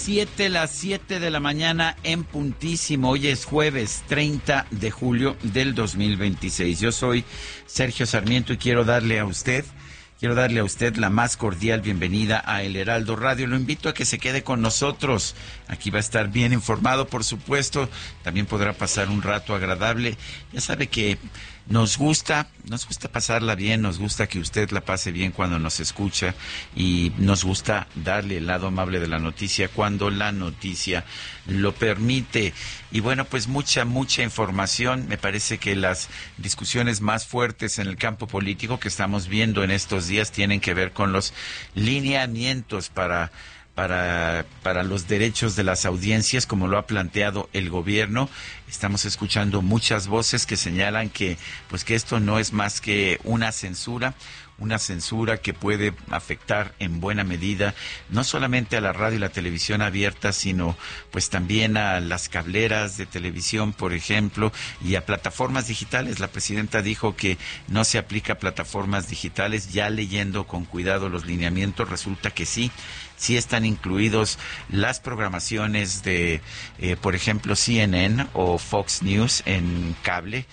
Las 7 de la mañana en puntísimo. Hoy es jueves 30 de julio del 2026. Yo soy Sergio Sarmiento y quiero darle a usted la más cordial bienvenida a El Heraldo Radio. Lo invito a que se quede con nosotros. Aquí va a estar bien informado, por supuesto. También podrá pasar un rato agradable. Ya sabe que nos gusta pasarla bien, nos gusta que usted la pase bien cuando nos escucha y nos gusta darle el lado amable de la noticia cuando la noticia lo permite. Y bueno, pues mucha información. Me parece que las discusiones más fuertes en el campo político que estamos viendo en estos días tienen que ver con los lineamientos para los derechos de las audiencias, como lo ha planteado el gobierno. Estamos escuchando muchas voces que señalan que esto no es más que una censura que puede afectar en buena medida no solamente a la radio y la televisión abierta, sino pues también a las cableras de televisión, por ejemplo, y a plataformas digitales. La presidenta dijo que no se aplica a plataformas digitales. Ya leyendo con cuidado los lineamientos, resulta que sí están incluidos las programaciones de, por ejemplo, CNN o Fox News en cable,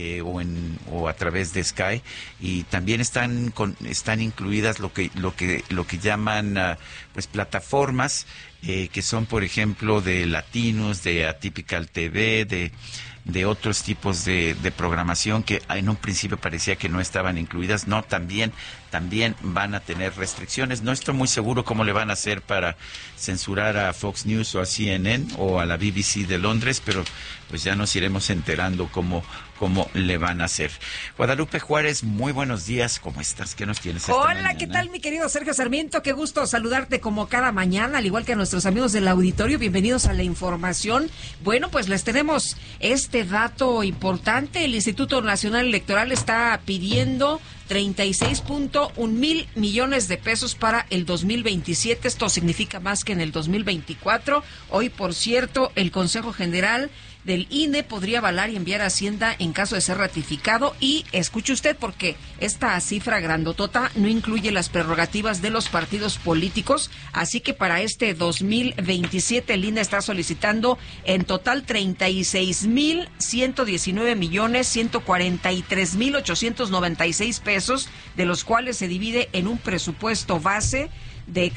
o a través de Sky, y también están incluidas lo que llaman pues plataformas que son, por ejemplo, de Latinos, de Atypical TV, de otros tipos de programación que en un principio parecía que no estaban incluidas. No, también van a tener restricciones. No estoy muy seguro cómo le van a hacer para censurar a Fox News o a CNN o a la BBC de Londres, pero pues ya nos iremos enterando cómo le van a hacer. Guadalupe Juárez, muy buenos días. ¿Cómo estás? ¿Qué nos tienes esta mañana? Hola, ¿qué tal, mi querido Sergio Sarmiento? Qué gusto saludarte como cada mañana, al igual que a nuestros amigos del auditorio. Bienvenidos a la información. Bueno, pues les tenemos este dato importante. El Instituto Nacional Electoral está pidiendo 36.1 mil millones de pesos para el 2027. Esto significa más que en el 2024. Hoy, por cierto, el Consejo General del INE podría avalar y enviar a Hacienda en caso de ser ratificado. Y escuche usted, porque esta cifra grandotota no incluye las prerrogativas de los partidos políticos. Así que para este 2027 el INE está solicitando en total 36.119.143.896 pesos, de los cuales se divide en un presupuesto base de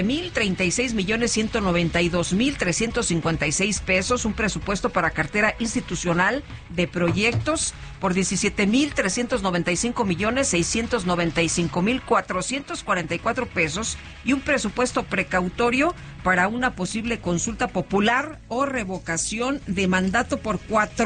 14,192,356 pesos, un presupuesto para cartera institucional de proyectos por 17,395,695,444 pesos y un presupuesto precautorio para una posible consulta popular o revocación de mandato por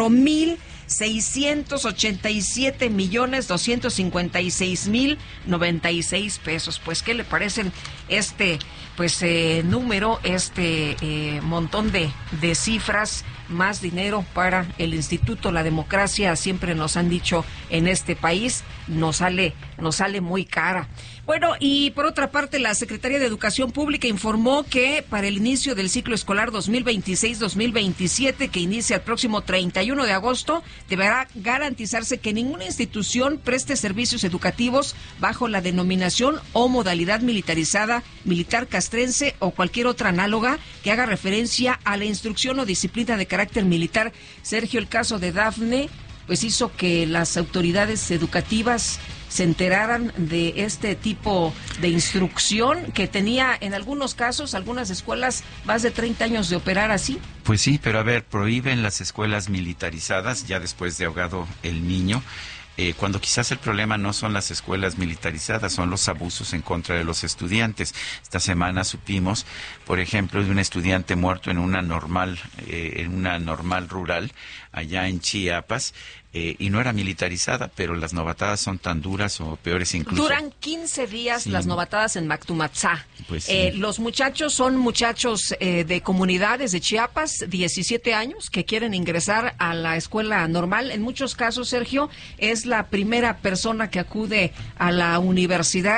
4,687,256,096 pesos. Pues, ¿qué le parecen este número, montón de cifras? Más dinero para el instituto. La democracia, siempre nos han dicho en este país, nos sale muy cara. Bueno, y por otra parte, la Secretaría de Educación Pública informó que para el inicio del ciclo escolar 2026-2027, que inicia el próximo 31 de agosto, deberá garantizarse que ninguna institución preste servicios educativos bajo la denominación o modalidad militarizada, militar castrense o cualquier otra análoga que haga referencia a la instrucción o disciplina de carácter militar. Sergio, el caso de Dafne pues hizo que las autoridades educativas se enteraran de este tipo de instrucción que tenía en algunos casos, algunas escuelas, más de 30 años de operar así. Pues sí, pero a ver, prohíben las escuelas militarizadas ya después de ahogado el niño. Cuando quizás el problema no son las escuelas militarizadas, son los abusos en contra de los estudiantes. Esta semana supimos, por ejemplo, de un estudiante muerto en una normal rural allá en Chiapas, y no era militarizada, pero las novatadas son tan duras o peores incluso. Duran 15 días, sí, las novatadas en Mactumatzá. Pues sí. Los muchachos son muchachos de comunidades de Chiapas, 17 años, que quieren ingresar a la escuela normal. En muchos casos, Sergio, es la primera persona que acude a la universidad.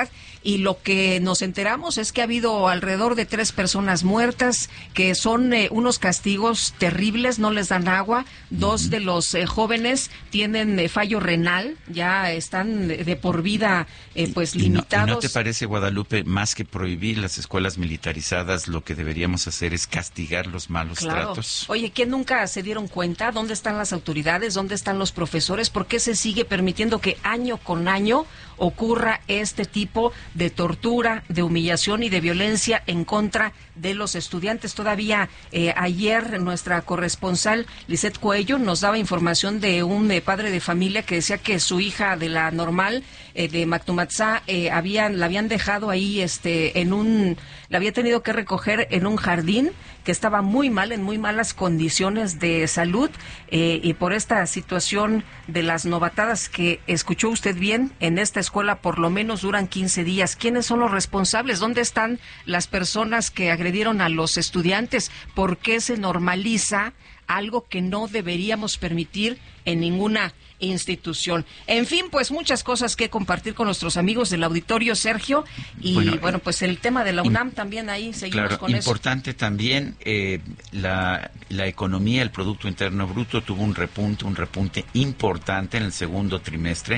y lo que nos enteramos es que ha habido alrededor de 3 personas muertas, que son unos castigos terribles, no les dan agua. 2 de los jóvenes tienen fallo renal, ya están de por vida pues limitados. ¿Y no te parece, Guadalupe, más que prohibir las escuelas militarizadas, lo que deberíamos hacer es castigar los malos tratos? Oye, ¿quién nunca se dieron cuenta? ¿Dónde están las autoridades? ¿Dónde están los profesores? ¿Por qué se sigue permitiendo que año con año ocurra este tipo de tortura, de humillación y de violencia en contra de los estudiantes? Todavía ayer nuestra corresponsal Lisette Cuello nos daba información de un padre de familia que decía que su hija de la normal de Mactumatzá la habían dejado ahí la había tenido que recoger en un jardín que estaba muy mal, en muy malas condiciones de salud, y por esta situación de las novatadas que escuchó usted bien, en esta escuela por lo menos duran 15 días. ¿Quiénes son los responsables? ¿Dónde están las personas que agredieron a los estudiantes? ¿Por qué se normaliza algo que no deberíamos permitir en ninguna institución? En fin, pues muchas cosas que compartir con nuestros amigos del auditorio, Sergio, y bueno, pues el tema de la UNAM también, ahí seguimos claro, con eso. Importante también, la economía, el Producto Interno Bruto tuvo un repunte importante en el segundo trimestre,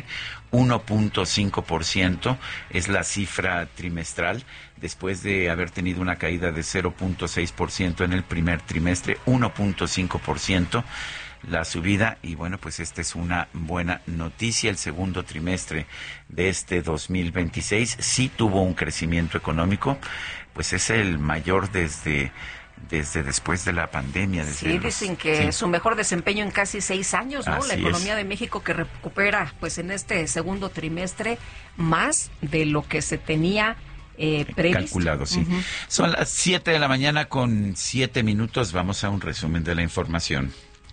1.5% es la cifra trimestral, después de haber tenido una caída de 0.6% en el primer trimestre, 1.5% la subida, y bueno, pues esta es una buena noticia. El segundo trimestre de este 2026 sí tuvo un crecimiento económico, pues es el mayor desde después de la pandemia. Dicen que su mejor desempeño en casi 6 años, ¿no? Así la economía de México, que recupera pues en este segundo trimestre más de lo que se tenía previsto. Calculado, sí. Son las 7 de la mañana con 7 minutos. Vamos a un resumen de la información.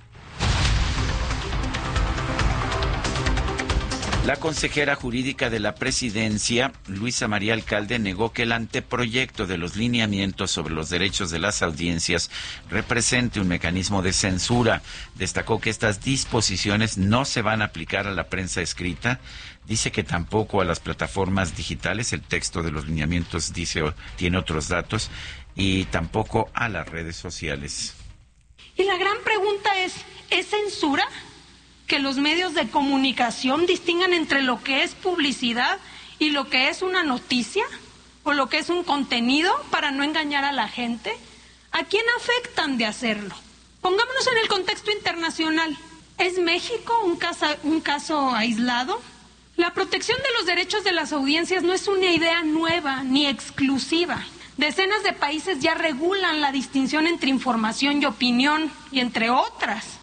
La consejera jurídica de la Presidencia, Luisa María Alcalde, negó que el anteproyecto de los lineamientos sobre los derechos de las audiencias represente un mecanismo de censura. Destacó que estas disposiciones no se van a aplicar a la prensa escrita. Dice que tampoco a las plataformas digitales. El texto de los lineamientos tiene otros datos, y tampoco a las redes sociales. Y la gran pregunta ¿es censura? Que los medios de comunicación distingan entre lo que es publicidad y lo que es una noticia o lo que es un contenido para no engañar a la gente. ¿A quién afectan de hacerlo? Pongámonos en el contexto internacional. ¿Es México un caso aislado? La protección de los derechos de las audiencias no es una idea nueva ni exclusiva. Decenas de países ya regulan la distinción entre información y opinión, y entre otras.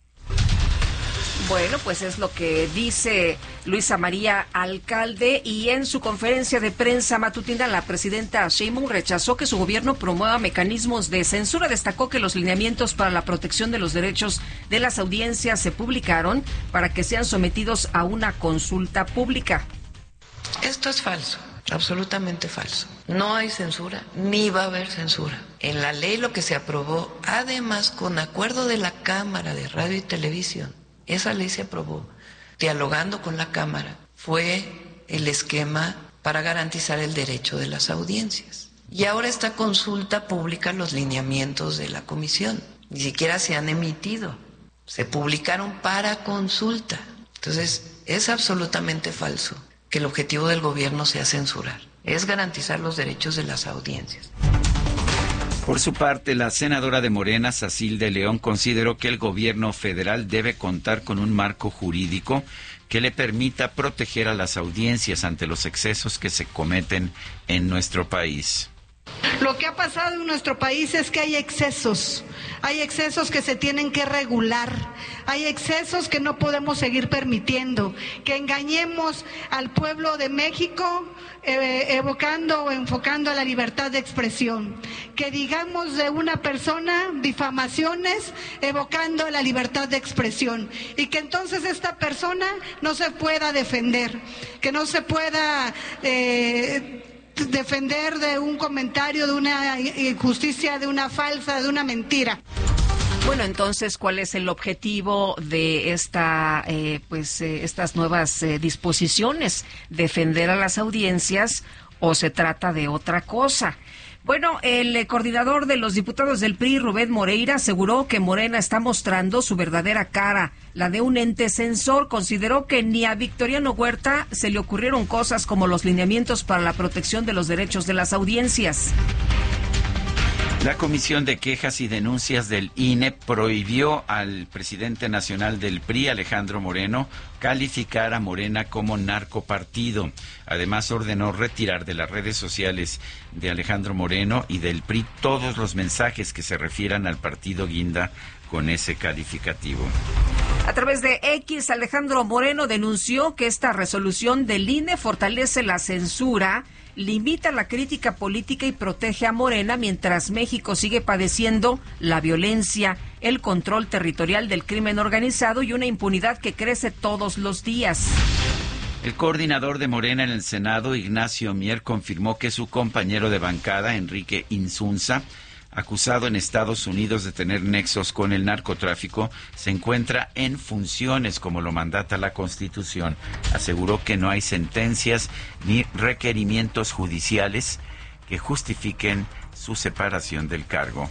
Bueno, pues es lo que dice Luisa María Alcalde, y en su conferencia de prensa matutina la presidenta Sheinbaum rechazó que su gobierno promueva mecanismos de censura. Destacó que los lineamientos para la protección de los derechos de las audiencias se publicaron para que sean sometidos a una consulta pública. Esto es falso, absolutamente falso. No hay censura, ni va a haber censura. En la ley lo que se aprobó, además con acuerdo de la Cámara de Radio y Televisión, esa ley se aprobó dialogando con la Cámara, fue el esquema para garantizar el derecho de las audiencias. Y ahora esta consulta pública, los lineamientos de la comisión, ni siquiera se han emitido, se publicaron para consulta. Entonces, es absolutamente falso que el objetivo del gobierno sea censurar, es garantizar los derechos de las audiencias. Por su parte, la senadora de Morena, Sacilde León, consideró que el gobierno federal debe contar con un marco jurídico que le permita proteger a las audiencias ante los excesos que se cometen en nuestro país. Lo que ha pasado en nuestro país es que hay excesos que se tienen que regular, hay excesos que no podemos seguir permitiendo, que engañemos al pueblo de México evocando o enfocando a la libertad de expresión, que digamos de una persona difamaciones evocando a la libertad de expresión, y que entonces esta persona no se pueda defender, que no se pueda defender de un comentario, de una injusticia, de una falsa, de una mentira. Bueno, entonces, ¿cuál es el objetivo de estas nuevas disposiciones? ¿Defender a las audiencias o se trata de otra cosa. Bueno, el coordinador de los diputados del PRI, Rubén Moreira, aseguró que Morena está mostrando su verdadera cara, la de un ente censor. Consideró que ni a Victoriano Huerta se le ocurrieron cosas como los lineamientos para la protección de los derechos de las audiencias. La Comisión de Quejas y Denuncias del INE prohibió al presidente nacional del PRI, Alejandro Moreno, calificar a Morena como narcopartido. Además, ordenó retirar de las redes sociales de Alejandro Moreno y del PRI todos los mensajes que se refieran al partido guinda con ese calificativo. A través de X, Alejandro Moreno denunció que esta resolución del INE fortalece la censura, limita la crítica política y protege a Morena mientras México sigue padeciendo la violencia, el control territorial del crimen organizado y una impunidad que crece todos los días. El coordinador de Morena en el Senado, Ignacio Mier, confirmó que su compañero de bancada, Enrique Insunza, acusado en Estados Unidos de tener nexos con el narcotráfico, se encuentra en funciones como lo mandata la Constitución. Aseguró que no hay sentencias ni requerimientos judiciales que justifiquen su separación del cargo.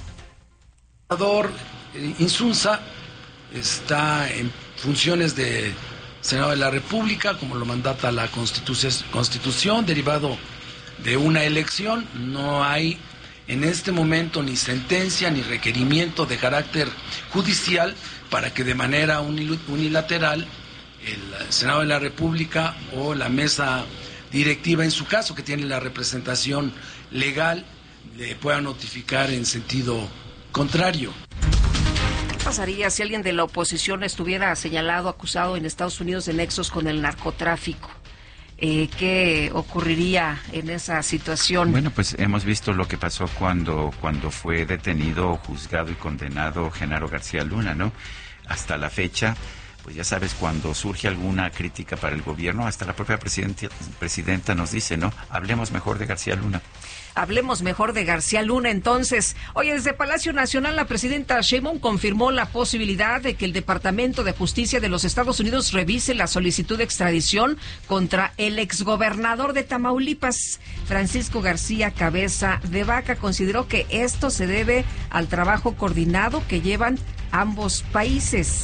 El senador Insunza está en funciones de Senado de la República, como lo mandata la Constitución, derivado de una elección. No hay en este momento ni sentencia ni requerimiento de carácter judicial para que de manera unilateral el Senado de la República o la mesa directiva, en su caso que tiene la representación legal, le pueda notificar en sentido contrario. ¿Qué pasaría si alguien de la oposición estuviera señalado, acusado en Estados Unidos de nexos con el narcotráfico? ¿Qué ocurriría en esa situación? Bueno, pues hemos visto lo que pasó cuando fue detenido, juzgado y condenado Genaro García Luna, ¿no? Hasta la fecha, pues ya sabes, cuando surge alguna crítica para el gobierno, hasta la propia presidenta nos dice, ¿no? Hablemos mejor de García Luna. Hablemos mejor de García Luna, entonces. Oye, desde Palacio Nacional, la presidenta Sheinbaum confirmó la posibilidad de que el Departamento de Justicia de los Estados Unidos revise la solicitud de extradición contra el exgobernador de Tamaulipas, Francisco García Cabeza de Vaca. Consideró que esto se debe al trabajo coordinado que llevan ambos países.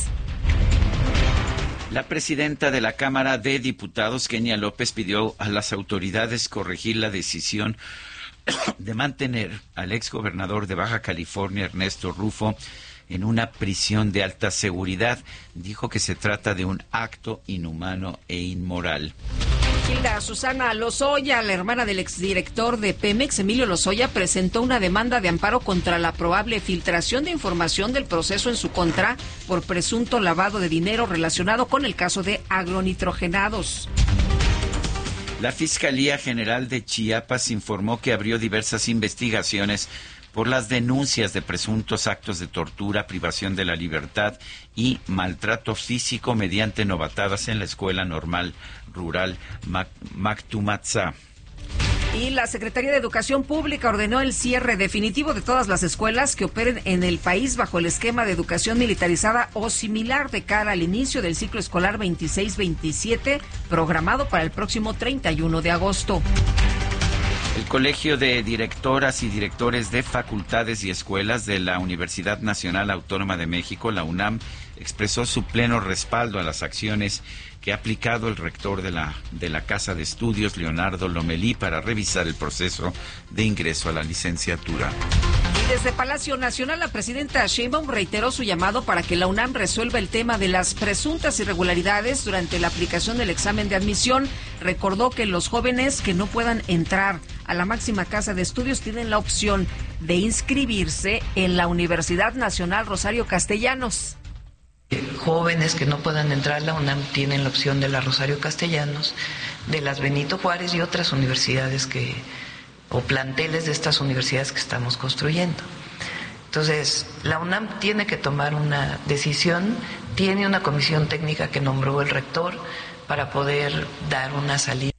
La presidenta de la Cámara de Diputados, Kenia López, pidió a las autoridades corregir la decisión de mantener al exgobernador de Baja California, Ernesto Rufo, en una prisión de alta seguridad. Dijo que se trata de un acto inhumano e inmoral. Hilda Susana Lozoya, la hermana del exdirector de Pemex, Emilio Lozoya, presentó una demanda de amparo contra la probable filtración de información del proceso en su contra por presunto lavado de dinero relacionado con el caso de agronitrogenados. La Fiscalía General de Chiapas informó que abrió diversas investigaciones por las denuncias de presuntos actos de tortura, privación de la libertad y maltrato físico mediante novatadas en la Escuela Normal Rural Mactumatzá. Y la Secretaría de Educación Pública ordenó el cierre definitivo de todas las escuelas que operen en el país bajo el esquema de educación militarizada o similar de cara al inicio del ciclo escolar 26-27, programado para el próximo 31 de agosto. El Colegio de Directoras y Directores de Facultades y Escuelas de la Universidad Nacional Autónoma de México, la UNAM, expresó su pleno respaldo a las acciones que ha aplicado el rector de la Casa de Estudios, Leonardo Lomelí, para revisar el proceso de ingreso a la licenciatura. Y desde Palacio Nacional, la presidenta Sheinbaum reiteró su llamado para que la UNAM resuelva el tema de las presuntas irregularidades durante la aplicación del examen de admisión. Recordó que los jóvenes que no puedan entrar a la máxima casa de estudios tienen la opción de inscribirse en la Universidad Nacional Rosario Castellanos. Jóvenes que no puedan entrar a la UNAM tienen la opción de la Rosario Castellanos, de las Benito Juárez y otras universidades o planteles de estas universidades que estamos construyendo. Entonces, la UNAM tiene que tomar una decisión, tiene una comisión técnica que nombró el rector para poder dar una salida.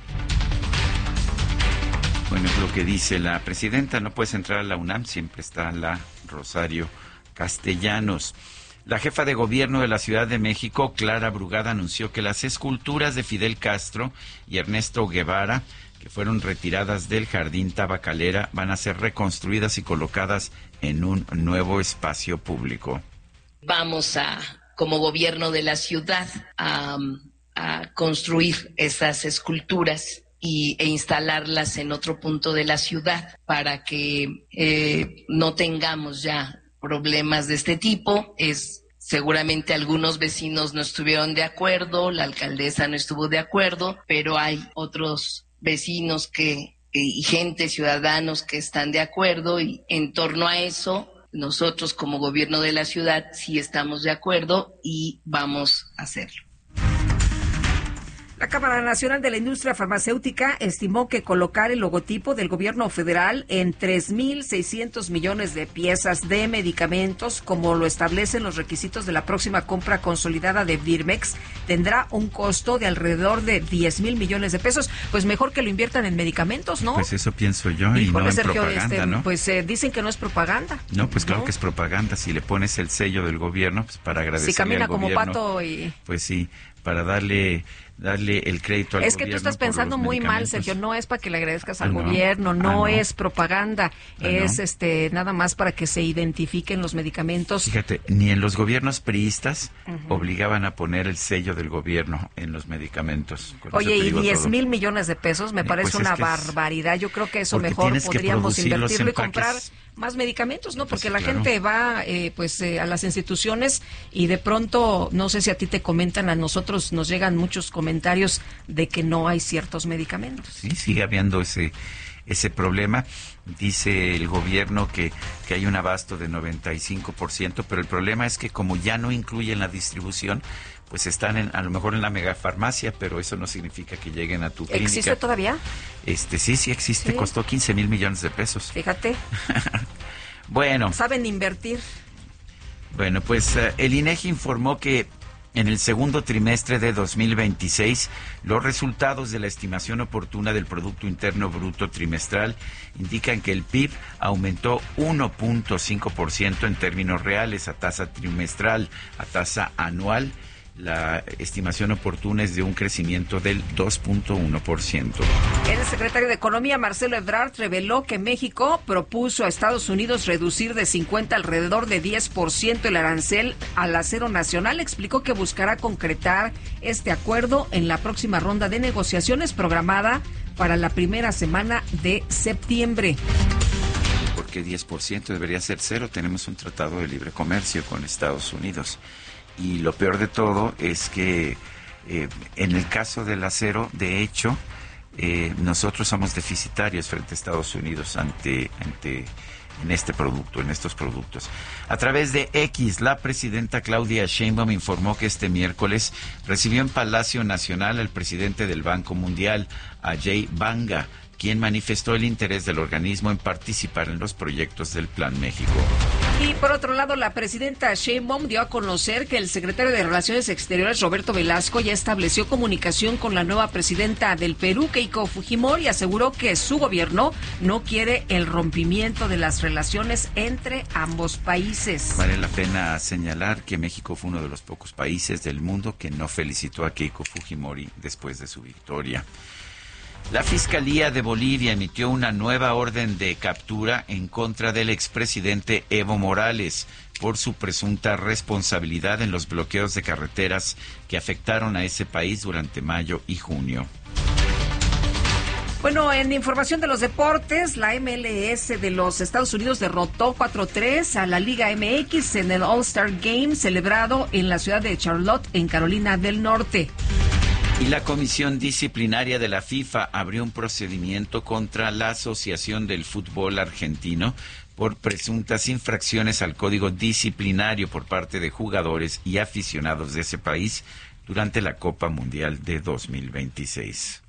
Bueno, es lo que dice la presidenta, no puedes entrar a la UNAM, siempre está la Rosario Castellanos. La jefa de gobierno de la Ciudad de México, Clara Brugada, anunció que las esculturas de Fidel Castro y Ernesto Guevara, que fueron retiradas del Jardín Tabacalera van a ser reconstruidas y colocadas en un nuevo espacio público. Vamos como gobierno de la ciudad, a construir esas esculturas e instalarlas en otro punto de la ciudad para que no tengamos ya problemas de este tipo. Seguramente algunos vecinos no estuvieron de acuerdo, la alcaldesa no estuvo de acuerdo, pero hay otros vecinos y gente, ciudadanos que están de acuerdo, y en torno a eso nosotros como gobierno de la ciudad sí estamos de acuerdo y vamos a hacerlo. La Cámara Nacional de la Industria Farmacéutica estimó que colocar el logotipo del gobierno federal en 3.600 millones de piezas de medicamentos, como lo establecen los requisitos de la próxima compra consolidada de Birmex, tendrá un costo de alrededor de 10,000 millones de pesos. Pues mejor que lo inviertan en medicamentos, ¿no? Pues eso pienso yo, y no en Sergio, propaganda, ¿no? Pues dicen que no es propaganda. No, pues claro que es propaganda. Si le pones el sello del gobierno, pues para agradecerle si camina al gobierno, como pato y... Pues sí, para darle el crédito al gobierno. Es que tú estás pensando muy mal, Sergio. No es para que le agradezcas al gobierno, no es propaganda, es nada más para que se identifiquen los medicamentos. Fíjate, ni en los gobiernos priistas obligaban a poner el sello del gobierno en los medicamentos. Oye, y 10,000 millones de pesos me parece una barbaridad. Yo creo que eso mejor podríamos invertirlo y comprar más medicamentos, ¿no? Porque la gente va a las instituciones y de pronto, no sé si a ti te comentan, a nosotros nos llegan muchos comentarios de que no hay ciertos medicamentos. Sí, sigue habiendo ese problema. Dice el gobierno que hay un abasto de 95%, pero el problema es que como ya no incluyen la distribución, pues están a lo mejor en la megafarmacia, pero eso no significa que lleguen a tu clínica. ¿Existe todavía? Sí existe, sí. Costó 15,000 millones de pesos. Fíjate. Bueno. Saben invertir. Bueno, pues el INEGI informó que en el segundo trimestre de 2026, los resultados de la estimación oportuna del Producto Interno Bruto trimestral indican que el PIB aumentó 1.5% en términos reales a tasa trimestral, a tasa anual. La estimación oportuna es de un crecimiento del 2.1%. El secretario de Economía, Marcelo Ebrard, reveló que México propuso a Estados Unidos reducir de 50 alrededor de 10% el arancel al acero nacional. Explicó que buscará concretar este acuerdo en la próxima ronda de negociaciones programada para la primera semana de septiembre. ¿Por qué 10%? Debería ser cero. Tenemos un tratado de libre comercio con Estados Unidos. Y lo peor de todo es que en el caso del acero, de hecho, nosotros somos deficitarios frente a Estados Unidos en estos productos. A través de X, la presidenta Claudia Sheinbaum informó que este miércoles recibió en Palacio Nacional al presidente del Banco Mundial, Ajay Banga, quien manifestó el interés del organismo en participar en los proyectos del Plan México. Y por otro lado, la presidenta Sheinbaum dio a conocer que el secretario de Relaciones Exteriores, Roberto Velasco, ya estableció comunicación con la nueva presidenta del Perú, Keiko Fujimori, y aseguró que su gobierno no quiere el rompimiento de las relaciones entre ambos países. Vale la pena señalar que México fue uno de los pocos países del mundo que no felicitó a Keiko Fujimori después de su victoria. La Fiscalía de Bolivia emitió una nueva orden de captura en contra del expresidente Evo Morales por su presunta responsabilidad en los bloqueos de carreteras que afectaron a ese país durante mayo y junio. Bueno, en información de los deportes, la MLS de los Estados Unidos derrotó 4-3 a la Liga MX en el All-Star Game celebrado en la ciudad de Charlotte, en Carolina del Norte. Y la Comisión Disciplinaria de la FIFA abrió un procedimiento contra la Asociación del Fútbol Argentino por presuntas infracciones al código disciplinario por parte de jugadores y aficionados de ese país durante la Copa Mundial de 2026.